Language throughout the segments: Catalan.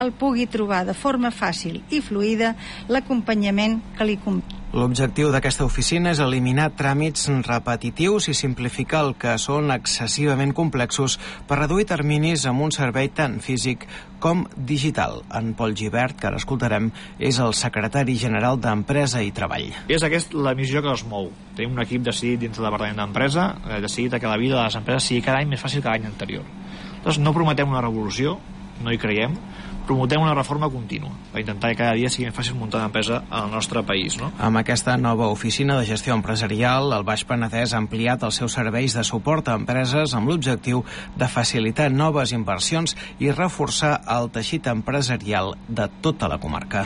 pugui trobar de forma fàcil i fluida l'acompanyament que li convé. L'objectiu d'aquesta oficina és eliminar tràmits repetitius i simplificar el que són excessivament complexos per reduir terminis amb un servei tant físic com digital. En Pol Gibert, que ara escoltarem, és el secretari general d'Empresa i Treball. És aquesta la missió que els mou. Tenim un equip decidit dins del Departament d'Empresa, decidit que la vida de les empreses sigui cada any més fàcil que l'any anterior. Llavors no prometem una revolució, no hi creiem, promotem una reforma contínua per intentar que cada dia sigui més fàcil muntar una empresa al nostre país, no? Amb aquesta nova oficina de gestió empresarial, el Baix Penedès ha ampliat els seus serveis de suport a empreses amb l'objectiu de facilitar noves inversions i reforçar el teixit empresarial de tota la comarca.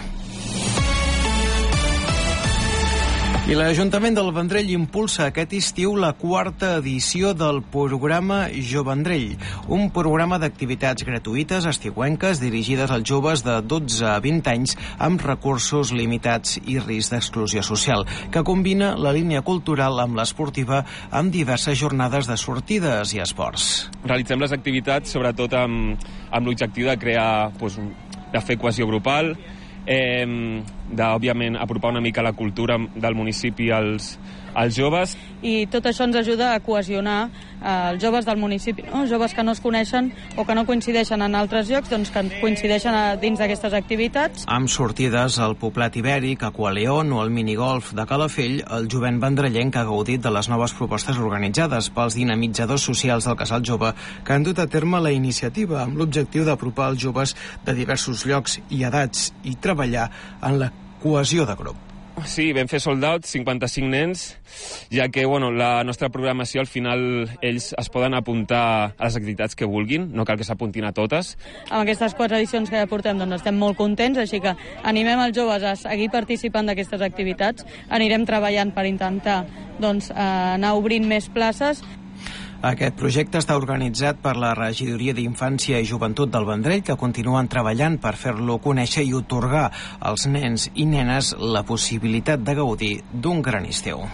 I l'Ajuntament del Vendrell impulsa aquest estiu la 4a edició del programa Jovendrell, un programa d'activitats gratuïtes estiuenques dirigides als joves de 12 a 20 anys amb recursos limitats i risc d'exclusió social, que combina la línia cultural amb l'esportiva amb diverses jornades de sortides i esports. Realitzem les activitats sobretot amb l'objectiu de crear, de fer cohesió grupal, d'òbviament apropar una mica la cultura del municipi als joves. I tot això ens ajuda a cohesionar els joves del municipi, no? Joves que no es coneixen o que no coincideixen en altres llocs, doncs que coincideixen dins d'aquestes activitats. Amb sortides al Poblat Ibèric, a Cualeón o al minigolf de Calafell, el jovent vendrellenc ha gaudit de les noves propostes organitzades pels dinamitzadors socials del Casal Jove que han dut a terme la iniciativa amb l'objectiu d'apropar els joves de diversos llocs i edats i treballar en la cohesió de grup. Sí, vam fer sold out, 55 nens, ja que la nostra programació al final ells es poden apuntar a les activitats que vulguin, no cal que s'apuntin a totes. Amb aquestes 4 edicions que ja portem estem molt contents, així que animem els joves a seguir participant d'aquestes activitats. Anirem treballant per intentar anar obrint més places. Aquest projecte està organitzat per la Regidoria d'Infància i Joventut del Vendrell, que continuen treballant per fer-lo conèixer i otorgar als nens i nenes la possibilitat de gaudir d'un gran estiu.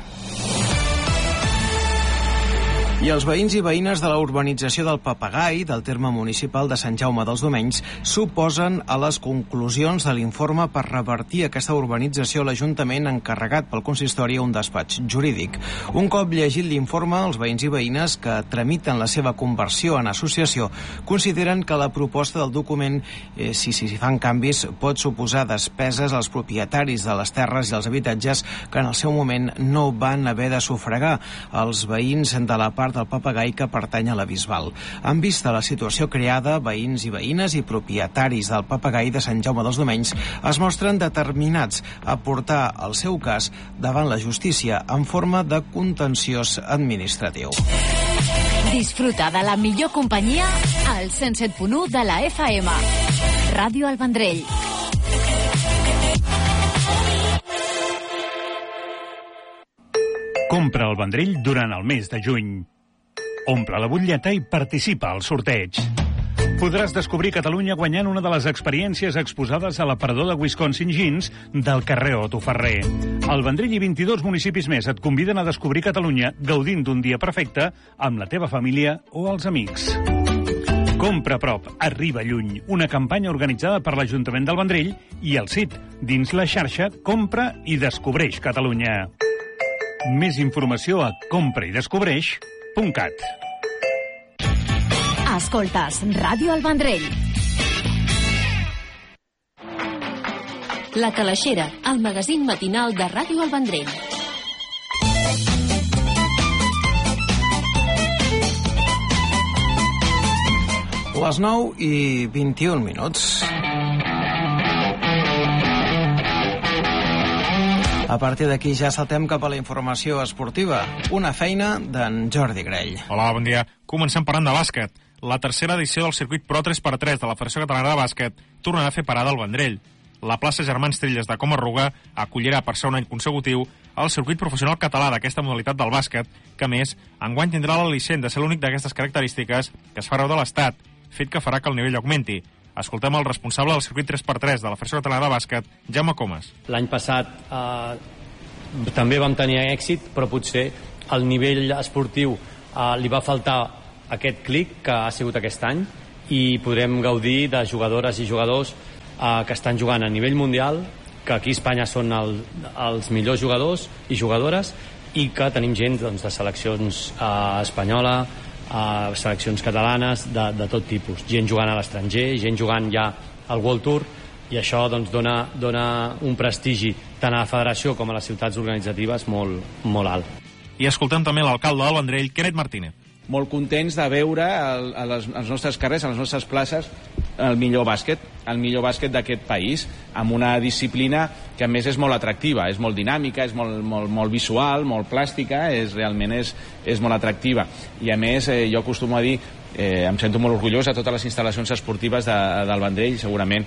I els veïns i veïnes de la urbanització del Papagai, del terme municipal de Sant Jaume dels Domenys, s'oposen a les conclusions de l'informe per revertir aquesta urbanització a l'Ajuntament encarregat pel consistori a un despatx jurídic. Un cop llegit l'informe, els veïns i veïnes que tramiten la seva conversió en associació consideren que la proposta del document, si fan canvis, pot suposar despeses als propietaris de les terres i els habitatges que en el seu moment no van haver de sufragar els veïns de la part del Papagai que pertany a la Bisbal. En vista la situació creada, veïns i veïnes i propietaris del Papagai de Sant Jaume dels Domenys es mostren determinats a portar el seu cas davant la justícia en forma de contenciós administratiu. Disfruta de la millor companyia al 107.1 de la FM. Ràdio El Vendrell. Compra el Vendrell durant el mes de juny. Omple la butlleta i participa al sorteig. Podràs descobrir Catalunya guanyant una de les experiències exposades a l'aparador de Wisconsin Jeans del carrer Otto Ferrer. El Vendrell i 22 municipis més et conviden a descobrir Catalunya gaudint d'un dia perfecte amb la teva família o els amics. Compra a prop, arriba lluny. Una campanya organitzada per l'Ajuntament del Vendrell i el CIT, dins la xarxa Compra i Descobreix Catalunya. Més informació a compraidescobreix.cat. Escoltes Ràdio El Vendrell. La Calaixera, el magazín matinal de Ràdio El Vendrell. Les 9:21. A partir d'aquí ja saltem cap a la informació esportiva. Una feina d'en Jordi Grell. Hola, bon dia. Comencem parlant de bàsquet. La tercera edició del circuit Pro 3x3 de la Federació Catalana de Bàsquet tornarà a fer parada al Vendrell. La plaça Germans Trilles de Coma-ruga acollirà per segon any consecutiu el circuit professional català d'aquesta modalitat del bàsquet, que a més, enguany tindrà l'al·licient de ser l'únic d'aquestes característiques que es fa arreu de l'Estat, fet que farà que el nivell augmenti. Escoltem el responsable del circuit 3x3 de la Federació Catalana de Bàsquet, Jaume Comas. L'any passat també vam tenir èxit, però potser al nivell esportiu li va faltar aquest clic que ha sigut aquest any, i podrem gaudir de jugadores i jugadors que estan jugant a nivell mundial, que aquí a Espanya són els millors jugadors i jugadores, i que tenim gent doncs, de seleccions espanyola, seleccions catalanes, de tot tipus. Gent jugant a l'estranger, gent jugant ja al World Tour, i això doncs, dona un prestigi tant a la federació com a les ciutats organitzatives molt alt. I escoltem també l'alcalde del Vendrell, Kenneth Martínez. Molt contents de veure als nostres carrers, a les nostres places, el millor bàsquet d'aquest país, amb una disciplina que a més és molt atractiva, és molt dinàmica, és molt visual, molt plàstica, realment és molt atractiva. I a més, jo acostumo a dir, em sento molt orgullós de totes les instal·lacions esportives del Vendrell, segurament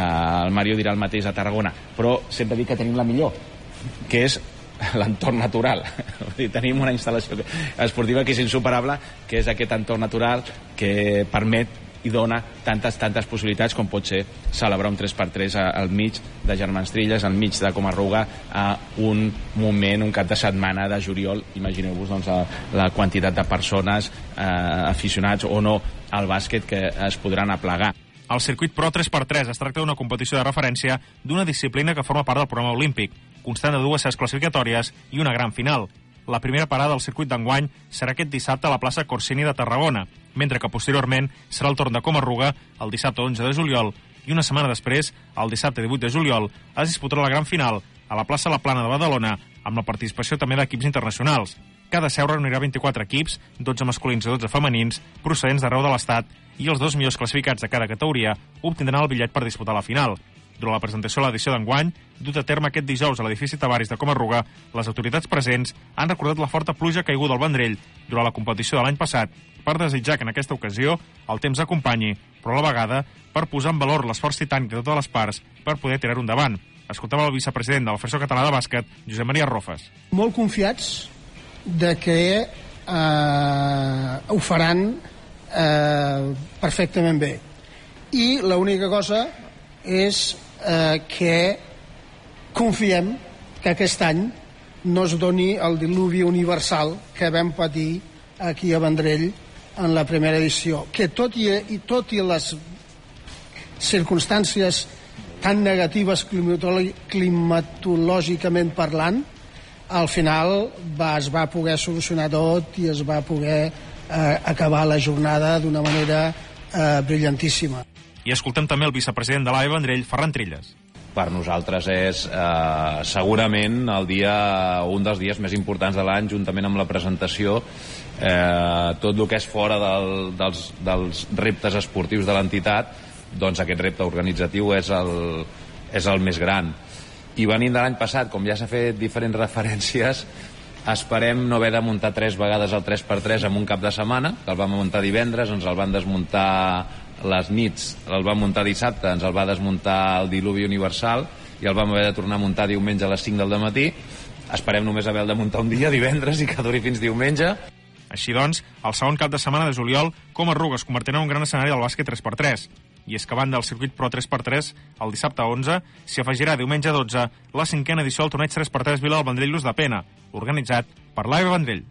el Mario dirà el mateix a Tarragona, però sempre dic que tenim la millor, que és l'entorn natural. Tenim una instal·lació esportiva que és insuperable, que és aquest entorn natural que permet i dona tantes possibilitats com pot ser celebrar un 3x3 al mig de Germans Trilles, al mig de Coma-ruga, a un moment, un cap de setmana de juliol. Imagineu-vos doncs, la quantitat de persones, aficionats o no al bàsquet, que es podran aplegar. El circuit Pro 3x3 es tracta d'una competició de referència d'una disciplina que forma part del programa olímpic, constant de 2 classificatòries i una gran final. La primera parada del circuit d'enguany serà aquest dissabte a la plaça Corsini de Tarragona, mentre que posteriorment serà el torn de Coma-ruga el dissabte 11 de juliol i una setmana després, el dissabte 18 de juliol, es disputarà la gran final a la plaça La Plana de Badalona, amb la participació també d'equips internacionals. Cada seu reunirà 24 equips, 12 masculins i 12 femenins, procedents d'arreu de l'Estat, i els 2 millors classificats de cada categoria obtindran el bitllet per disputar la final. Durant la presentació de l'edició d'enguany, dut a terme aquest dijous a l'edifici Tavaris de Coma-ruga, les autoritats presents han recordat la forta pluja caiguda al Vendrell durant la competició de l'any passat, per desitjar que en aquesta ocasió el temps acompanyi, però a la vegada per posar en valor l'esforç titànic de totes les parts per poder tirar-ho endavant. Escoltava el vicepresident de la Federació Catalana de Bàsquet, Josep Maria Rofes. Molt confiats de que ho faran perfectament bé. I l'única cosa és que confiem que aquest any no es doni el diluvi universal que vam patir aquí a Vendrell en la primera edició, que tot i les circumstàncies tan negatives climatològicament parlant, al final es va poder solucionar tot i es va poder acabar la jornada d'una manera brillantíssima. I escoltem també el vicepresident de l'AE Vendrell, Ferran Trilles. Per nosaltres és segurament un dels dies més importants de l'any, juntament amb la presentació. Tot el que és fora dels reptes esportius de l'entitat, doncs aquest repte organitzatiu és el més gran. I venint de l'any passat, com ja s'ha fet diferents referències, esperem no haver de muntar 3 vegades el 3x3 en un cap de setmana, que el vam muntar divendres, ens el van desmuntar les nits, el vam muntar dissabte, ens el va desmuntar el diluvi universal i el vam haver de tornar a muntar diumenge a les 5 del matí. Esperem només haver de muntar un dia, divendres, i que duri fins diumenge. Així doncs, el segon cap de setmana de juliol, Coma-ruga es convertirà en un gran escenari del bàsquet 3x3. I és que a banda del circuit Pro 3x3, el dissabte 11, s'hi afegirà diumenge 12 la 5a edició del torneig 3x3 Vila del Vendrell Luz de Pena, organitzat per l'AE Vendrell.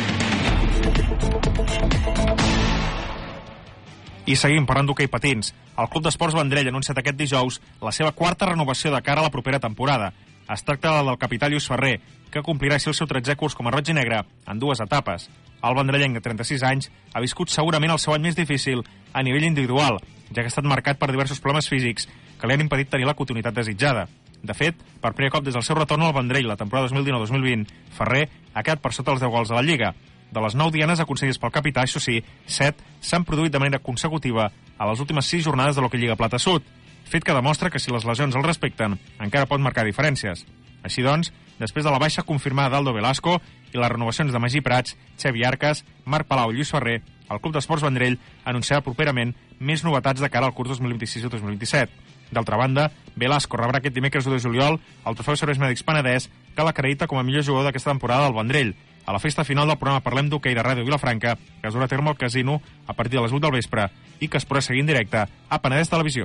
I seguim parlant d'hoquei patins. El Club d'Esports Vendrell ha anunciat aquest dijous la seva 4a renovació de cara a la propera temporada. Es tracta del capità Lluís Ferrer, que complirà així el seu 13è curs com a roig i negre en 2 etapes. El vendrellenc de 36 anys ha viscut segurament el seu any més difícil a nivell individual, ja que ha estat marcat per diversos problemes físics que li han impedit tenir la continuïtat desitjada. De fet, per primer cop des del seu retorn al Vendrell la temporada 2019-2020, Ferrer ha quedat per sota els 10 gols de la Lliga. De les 9 dianes aconseguides pel capità, això sí, 7 s'han produït de manera consecutiva a les últimes 6 jornades de l'Hoquei Lliga Plata Sud, fet que demostra que si les lesions el respecten, encara pot marcar diferències. Així doncs, després de la baixa confirmada d'Aldo Velasco i les renovacions de Magí Prats, Xavi Arcas, Marc Palau i Lluís Ferrer, el Club d'Esports Vendrell anunciarà properament més novetats de cara al curs 2026-2027. D'altra banda, Velasco rebrà aquest dimecres 1 de juliol el trofeu Serveis Mèdics Penedès, que l'acredita com a millor jugador d'aquesta temporada del Vendrell, a la festa final del programa Parlem d'Hoquei de Ràdio Vilafranca, que es durà a terme al casino a partir de les 8 del vespre i que es podrà seguir en directe a Penedès Televisió.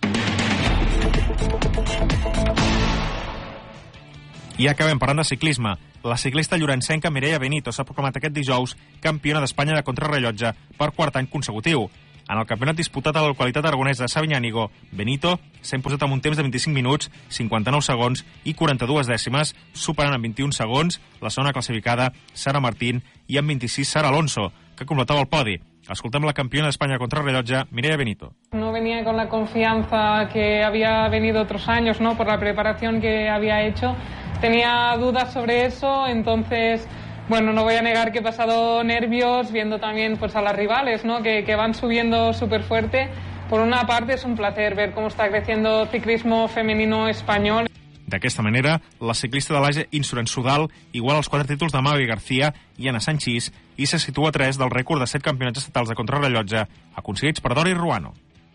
I acabem parlant de ciclisme. La ciclista llorencenca Mireia Benito s'ha proclamat aquest dijous campiona d'Espanya de contrarrellotge per 4 any consecutiu. En el campionat disputat a la localitat aragonès de Sabinyànigo, Benito s'ha imposat amb un temps de 25 minuts, 59 segons i 42 dècimes, superant en 21 segons la segona classificada, Sara Martín, i en 26 Sara Alonso, que completava el podi. Escoltem la campiona d'Espanya contra rellotge, Mireia Benito. No venía con la confianza que había venido otros años, ¿no? Por la preparación que había hecho. Tenía dudas sobre eso, entonces, bueno, no voy a negar que he pasado nervios viendo también pues a las rivales, ¿no? Que van subiendo súper fuerte. Por una parte es un placer ver cómo está creciendo el ciclismo femenino español. D'aquesta manera, la ciclista de l'Aja Insurance Sudal iguala els 4 títols de Mavi García i Anna Sanchís i se situa a 3 del rècord de 7 campionats estatals de contrarrellotge aconseguits per Dori Ruano.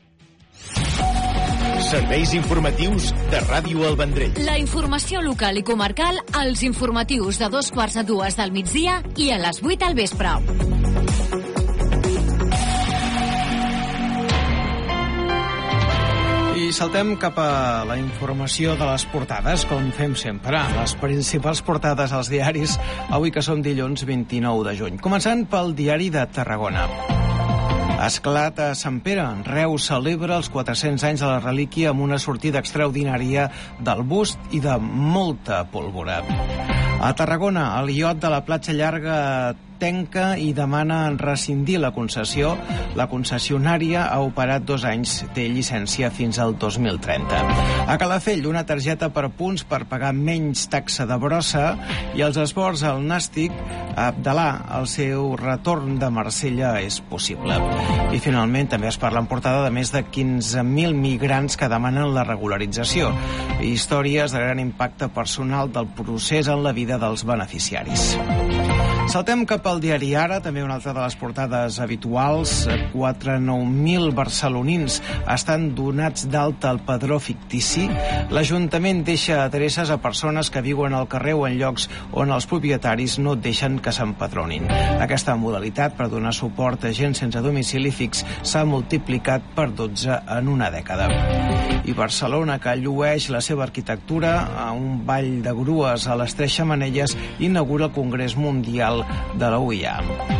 Serveis informatius de Ràdio El Vendrell. La informació local i comarcal als informatius de 2:45 del migdia i a les 8 al vespre. I saltem cap a la informació de les portades, com fem sempre. Les principals portades als diaris, avui que som dilluns 29 de juny. Començant pel diari de Tarragona. Esclat a Sant Pere. Reus celebra els 400 anys de la relíquia amb una sortida extraordinària del bust i de molta pólvora. A Tarragona, el iot de la platja llarga tanca i demana rescindir la concessió. La concessionària ha operat 2 anys, té llicència fins al 2030. A Calafell, una targeta per punts per pagar menys taxa de brossa, i els esports al Nàstic, a Abdalà, el seu retorn de Marsella és possible. I finalment també es parla en portada de més de 15.000 migrants que demanen la regularització. Històries de gran impacte personal del procés en la vida dels beneficiaris. Saltem cap al diari Ara, també una altra de les portades habituals. 9.000 barcelonins estan donats d'alta al padró fictici. L'Ajuntament deixa adreces a persones que viuen al carrer o en llocs on els propietaris no deixen que s'empadronin. Aquesta modalitat per donar suport a gent sense domicili fix s'ha multiplicat per 12 en una dècada. I Barcelona, que llueix la seva arquitectura a un ball de grues a les 3 xemeneies, inaugura el Congrés Mundial de la UIA.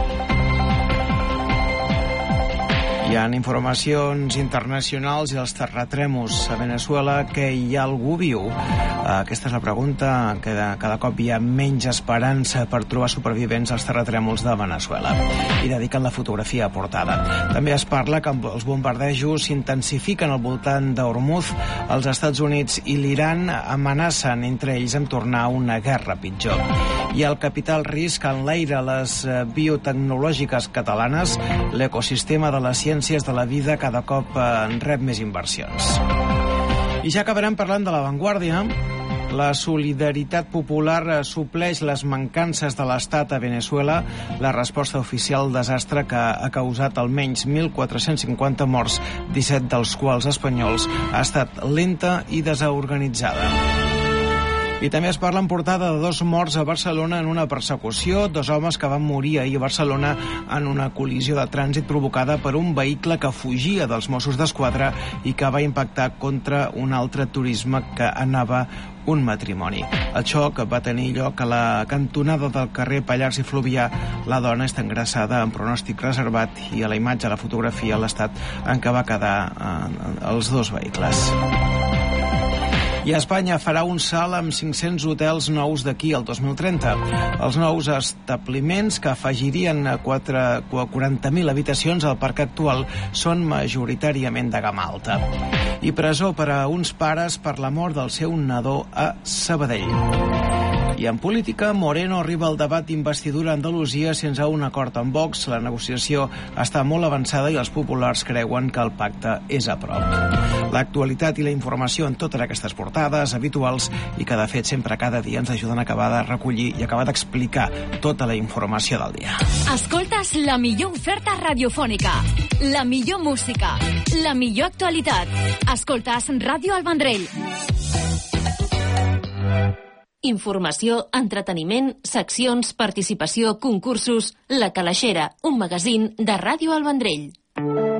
Hi ha informacions internacionals i els terratrèmols a Venezuela, que hi ha algú viu? Aquesta és la pregunta, que cada cop hi ha menys esperança per trobar supervivents als terratrèmols de Venezuela. I dediquen la fotografia a portada. També es parla que els bombardejos s'intensifiquen al voltant d'Hormuz. Els Estats Units i l'Iran amenacen entre ells amb tornar a una guerra pitjor. I el capital risc enlaira les biotecnològiques catalanes. L'ecosistema de les ciències de la vida cada cop rep més inversions. I ja acabarem parlant de La Vanguardia. La solidaritat popular supleix les mancances de l'Estat a Venezuela. La resposta oficial al desastre que ha causat almenys 1.450 morts, 17 dels quals espanyols, ha estat lenta i desorganitzada. I també es parla en portada de 2 morts a Barcelona en una persecució, 2 homes que van morir ahir a Barcelona en una col·lisió de trànsit provocada per un vehicle que fugia dels Mossos d'Esquadra i que va impactar contra un altre turisme que anava un matrimoni. El xoc va tenir lloc a la cantonada del carrer Pallars i Fluvià. La dona està ingressada en pronòstic reservat i a la imatge, a la fotografia, l'estat en què va quedar els 2 vehicles. I Espanya farà un salt amb 500 hotels nous d'aquí al 2030. Els nous establiments, que afegirien 40.000 habitacions al parc actual, són majoritàriament de gamma alta. I presó per a uns pares per la mort del seu nadó a Sabadell. I en política, Moreno arriba al debat d'investidura a Andalusia sense un acord amb Vox. La negociació està molt avançada i els populars creuen que el pacte és a prop. L'actualitat i la informació en totes aquestes portades habituals i que, de fet, sempre cada dia ens ajuden a acabar de recollir i acabar d'explicar tota la informació del dia. Escoltes la millor oferta radiofònica, la millor música, la millor actualitat. Escoltes Ràdio El Vendrell. Informació, entreteniment, seccions, participació, concursos... La Calaixera, un magazín de Ràdio El Vendrell.